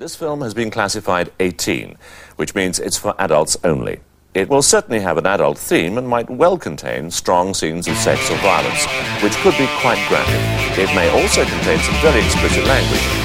This film has been classified 18, which means it's for adults only. It will certainly have an adult theme and might well contain strong scenes of sex or violence, which could be quite graphic. It may also contain some very explicit language.